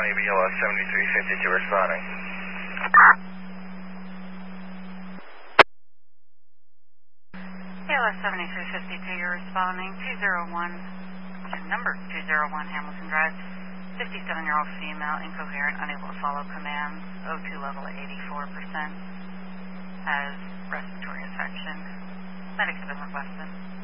County, BLS 7352 responding. BLS 7352, you're responding. 201, number 201 Hamilton Drive. 57-year-old female, incoherent, unable to follow commands. O2 level at 84%. Has respiratory infection. Medics have been requested.